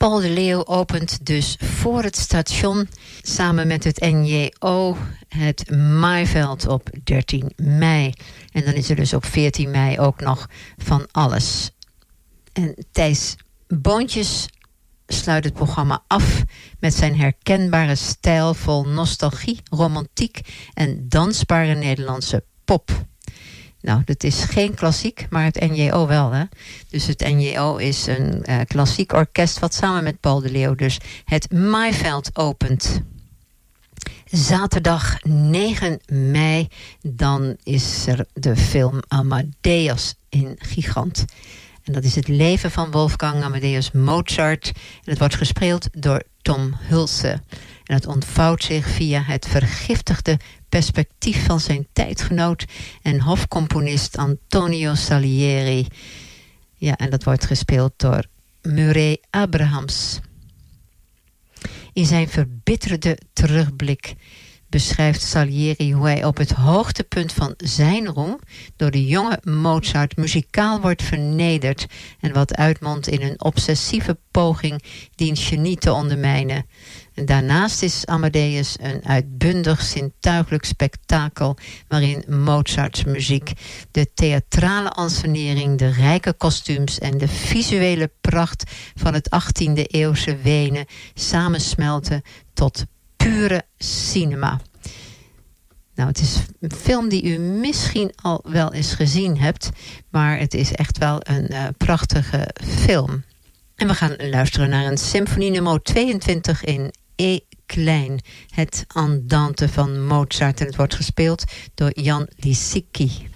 Paul de Leeuw opent dus voor het station samen met het NJO het Maaiveld op 13 mei. En dan is er dus op 14 mei ook nog van alles. En Thijs Boontjes sluit het programma af met zijn herkenbare stijl vol nostalgie, romantiek en dansbare Nederlandse pop. Nou, dat is geen klassiek, maar het NJO wel, hè? Dus het NJO is een klassiek orkest wat samen met Paul de Leeuw dus het Maaiveld opent. Zaterdag 9 mei, dan is er de film Amadeus in Gigant. En dat is het leven van Wolfgang Amadeus Mozart. En het wordt gespeeld door Tom Hulse. En het ontvouwt zich via het vergiftigde perspectief van zijn tijdgenoot en hofcomponist Antonio Salieri. Ja, en dat wordt gespeeld door Murray Abrahams. In zijn verbitterde terugblik beschrijft Salieri hoe hij op het hoogtepunt van zijn roem door de jonge Mozart muzikaal wordt vernederd en wat uitmondt in een obsessieve poging diens genie te ondermijnen. En daarnaast is Amadeus een uitbundig zintuigelijk spektakel waarin Mozarts muziek, de theatrale ansenering, de rijke kostuums en de visuele pracht van het 18e eeuwse Wenen samensmelten tot pure cinema. Nou, het is een film die u misschien al wel eens gezien hebt, maar het is echt wel een prachtige film. En we gaan luisteren naar een symfonie nummer 22 in E klein, het Andante van Mozart. En het wordt gespeeld door Jan Lisicki.